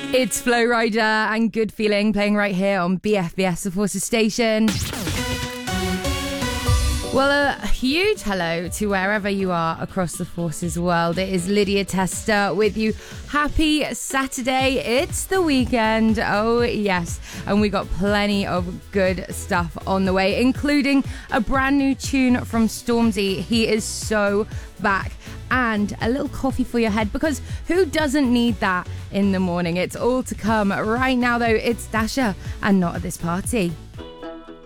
It's Flow Rider and Good Feeling playing right here on BFBS, the Forces station. Well, a huge hello to wherever you are across the Forces world. It is Lydia Tester with you. Happy Saturday. It's the weekend. Oh, yes. And we got plenty of good stuff on the way, including a brand new tune from Stormzy. He is so back. And a little coffee for your head, because who doesn't need that in the morning? It's all to come. Right now, though, it's Dasha and Not At This Party.